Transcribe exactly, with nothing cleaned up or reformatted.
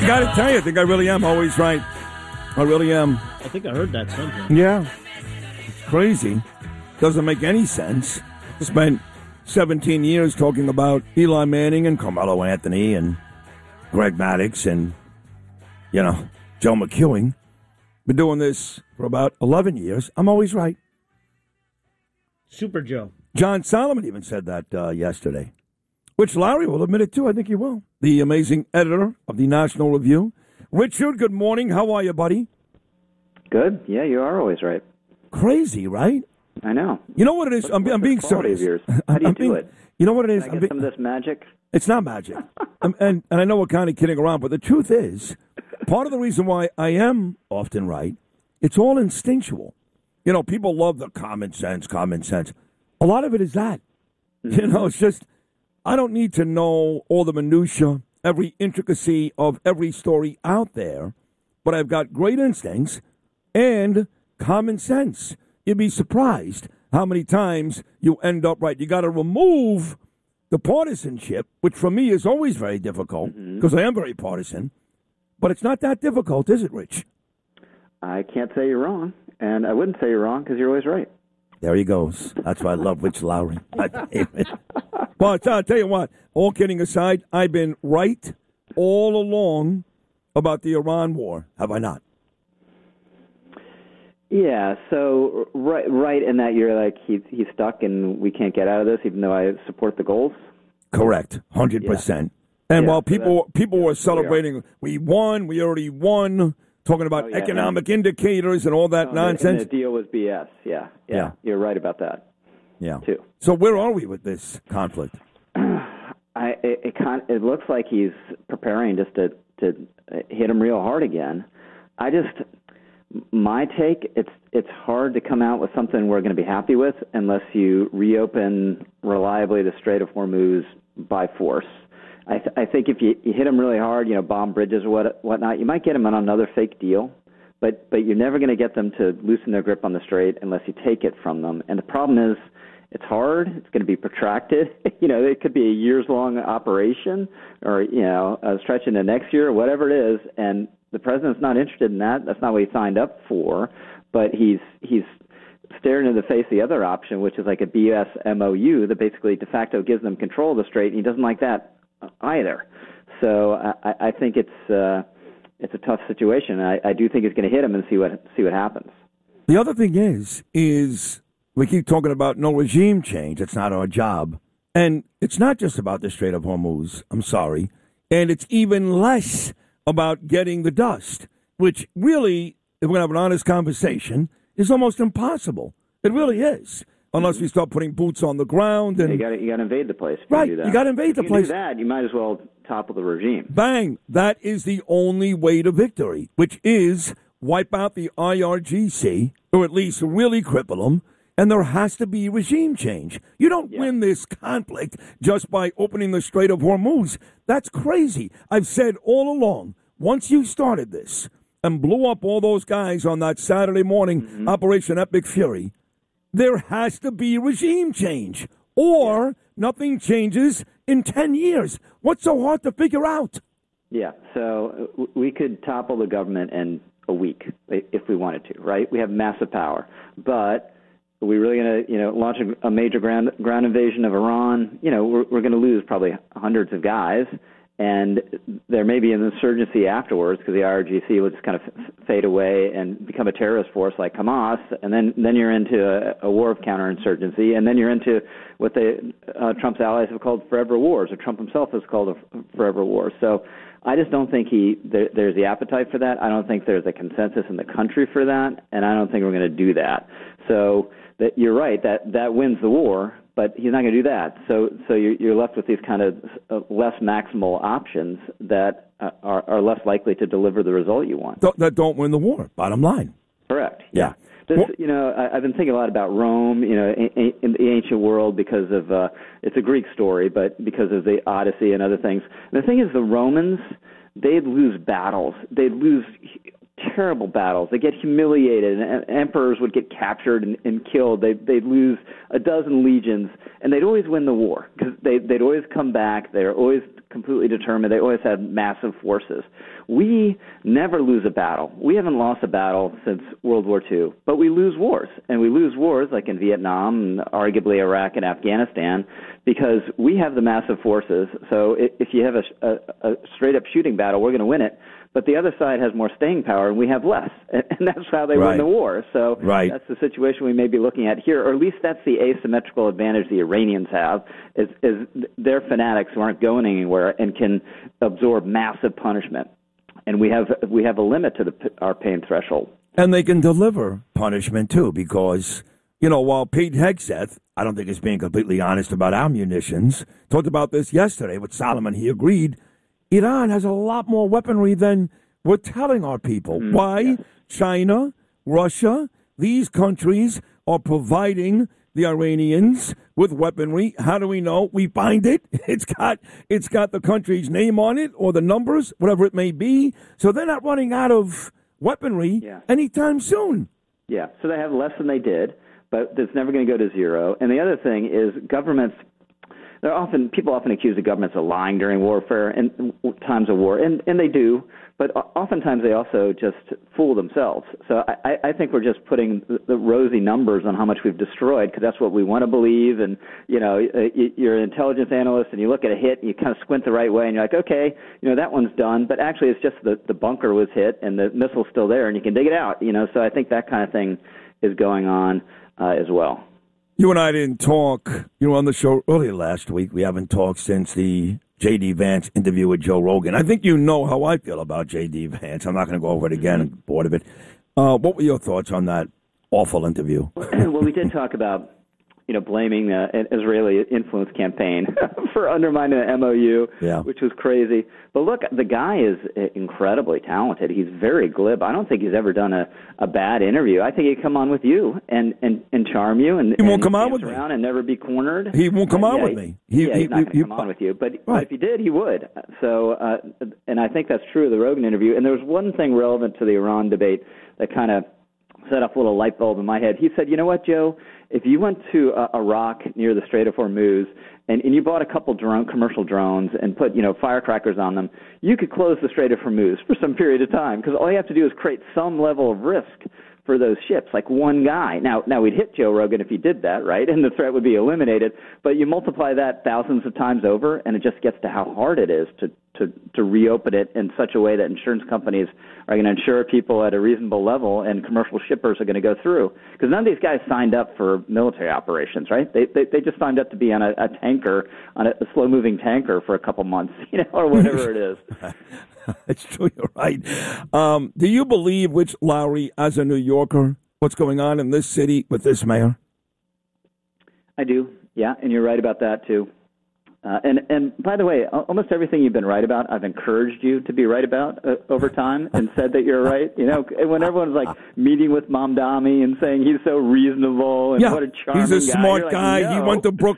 got to tell you, I think I really am always right. I really am. I think I heard that somewhere. Yeah. It's crazy. Doesn't make any sense. Spent seventeen years talking about Eli Manning and Carmelo Anthony and Greg Maddux and, you know, Joe McEwing. Been doing this for about eleven years. I'm always right. Super Joe. John Solomon even said that uh, yesterday, which Larry will admit it too. I think he will. The amazing editor of the National Review. Richard, good morning. How are you, buddy? Good. Yeah, you are always right. Crazy, right? I know. You know what it is? What's, I'm, what's I'm being quality serious. Of yours? How do you I'm do being, it? You know what it is? Can I I'm get being, some of this magic? It's not magic. um, and, and I know we're kind of kidding around, but the truth is, part of the reason why I am often right, it's all instinctual. You know, people love the common sense, common sense. A lot of it is that. Mm-hmm. You know, it's just, I don't need to know all the minutia, every intricacy of every story out there, but I've got great instincts and common sense. You'd be surprised how many times you end up right. You got to remove the partisanship, which for me is always very difficult because mm-hmm. I am very partisan. But it's not that difficult, is it, Rich? I can't say you're wrong, and I wouldn't say you're wrong because you're always right. There he goes. That's why I love Rich Lowry. But I'll tell you what, all kidding aside, I've been right all along about the Iran war, have I not? Yeah, so right, right in that you're like, he's, he's stuck and we can't get out of this, even though I support the goals? Correct, one hundred percent. Yeah. And yeah, while people so people were celebrating, we, we won, we already won, talking about oh, yeah, economic and, indicators and all that oh, nonsense. And the deal was B S, yeah, yeah. Yeah. You're right about that. Yeah. Too. So where are we with this conflict? I, it, it, con- it looks like he's preparing just to, to hit him real hard again. I just... My take, it's it's hard to come out with something we're going to be happy with unless you reopen reliably the Strait of Hormuz by force. I, th- I think if you, you hit them really hard, you know, bomb bridges or what whatnot, you might get them on another fake deal, but but you're never going to get them to loosen their grip on the strait unless you take it from them. And the problem is, it's hard. It's going to be protracted. you know, it could be a years-long operation, or you know, a stretch into next year, or whatever it is, and the president's not interested in that. That's not what he signed up for. But he's he's staring in the face the other option, which is like a B S M O U that basically de facto gives them control of the strait, and he doesn't like that either. So I, I think it's uh, it's a tough situation. I, I do think it's going to hit him and see what see what happens. The other thing is is we keep talking about no regime change. It's not our job, and it's not just about the Strait of Hormuz. I'm sorry, and it's even less about getting the dust, which really, if we're going to have an honest conversation, is almost impossible. It really is, unless we start putting boots on the ground. And yeah, you got to invade the place. Right, you, you got to invade if the you place. Do that, you might as well topple the regime. Bang! That is the only way to victory, which is wipe out the I R G C, or at least really cripple them. And there has to be regime change. You don't yeah. win this conflict just by opening the Strait of Hormuz. That's crazy. I've said all along, once you started this and blew up all those guys on that Saturday morning, mm-hmm. Operation Epic Fury, there has to be regime change, or yeah. nothing changes in ten years. What's so hard to figure out? Yeah, so we could topple the government in a week if we wanted to, right? We have massive power, but... Are we really going to, you know, launch a, a major ground ground invasion of Iran? You know, we're, we're going to lose probably hundreds of guys, and there may be an insurgency afterwards because the I R G C will just kind of f- fade away and become a terrorist force like Hamas, and then, then you're into a, a war of counterinsurgency, and then you're into what they, uh, Trump's allies have called forever wars, or Trump himself has called a forever war. So I just don't think he there, there's the appetite for that. I don't think there's a consensus in the country for that, and I don't think we're going to do that. So that you're right, that, that wins the war, but he's not going to do that. So so you're, you're left with these kind of uh, less maximal options that uh, are, are less likely to deliver the result you want. That don't win the war, bottom line. Correct. Yeah. Just, well, you know, I, I've been thinking a lot about Rome, you know, in, in the ancient world because of, uh, it's a Greek story, but because of the Odyssey and other things. And the thing is, the Romans, they'd lose battles. They'd lose terrible battles. They get humiliated, and emperors would get captured and, and killed. They, they'd lose a dozen legions, and they'd always win the war because they, they'd always come back. They're always completely determined. They always had massive forces. We never lose a battle. We haven't lost a battle since World War Two, but we lose wars. And we lose wars like in Vietnam and arguably Iraq and Afghanistan because we have the massive forces. So if you have a, a, a straight-up shooting battle, we're going to win it. But the other side has more staying power, and we have less. And that's how they right. win the war. So right. that's the situation we may be looking at here, or at least that's the asymmetrical advantage the Iranians have, is, is their fanatics who aren't going anywhere and can absorb massive punishment. And we have we have a limit to the, our pain threshold. And they can deliver punishment, too, because, you know, while Pete Hegseth, I don't think is being completely honest about our munitions, talked about this yesterday with Solomon. He agreed Iran has a lot more weaponry than we're telling our people. Mm, Why? Yes. China, Russia, these countries are providing the Iranians with weaponry. How do we know? We find it. It's got it's got the country's name on it or the numbers, whatever it may be. So they're not running out of weaponry yeah. anytime soon. Yeah, so they have less than they did, but it's never going to go to zero. And the other thing is governments, they're often, people often accuse the governments of lying during warfare and times of war, and, and they do, but oftentimes they also just fool themselves. So I, I think we're just putting the rosy numbers on how much we've destroyed because that's what we want to believe. And, you know, you're an intelligence analyst and you look at a hit and you kind of squint the right way and you're like, okay, you know, that one's done. But actually it's just the, the bunker was hit and the missile's still there and you can dig it out, you know. So I think that kind of thing is going on uh, as well. You and I didn't talk. You were on the show earlier last week. We haven't talked since the J D. Vance interview with Joe Rogan. I think you know how I feel about J D. Vance. I'm not going to go over it again. I'm bored of it. Uh, what were your thoughts on that awful interview? Well, we did talk about, you know, blaming the Israeli influence campaign for undermining the M O U, yeah. which was crazy. But look, the guy is incredibly talented. He's very glib. I don't think he's ever done a, a bad interview. I think he'd come on with you and, and, and charm you and, he won't and come on with me and never be cornered. He won't come uh, on yeah, with me. He, he, yeah, he, he's not going to come he, on with you. But, right. but if he did, he would. So, uh, and I think that's true of the Rogan interview. And there was one thing relevant to the Iran debate that kind of set off a little light bulb in my head. He said, you know what, Joe? If you went to uh, Iraq near the Strait of Hormuz and, and you bought a couple drone, commercial drones and put, you know, firecrackers on them, you could close the Strait of Hormuz for some period of time because all you have to do is create some level of risk for those ships, like one guy. Now, now we'd hit Joe Rogan if he did that, right? And the threat would be eliminated. But you multiply that thousands of times over, and it just gets to how hard it is to to, to reopen it in such a way that insurance companies are going to insure people at a reasonable level, and commercial shippers are going to go through. Because none of these guys signed up for military operations, right? They they, they just signed up to be on a, a tanker, on a, a slow-moving tanker for a couple months, you know, or whatever it is. It's true. You're right. Um, do you believe, Rich Lowry, as a New Yorker, what's going on in this city with this mayor? I do. Yeah, and you're right about that too. Uh, and and by the way, almost everything you've been right about, I've encouraged you to be right about uh, over time, and said that you're right. You know, when everyone's like meeting with Mamdani and saying he's so reasonable and yeah, what a charming he's a guy, smart like, guy. no. He went to Brooklyn.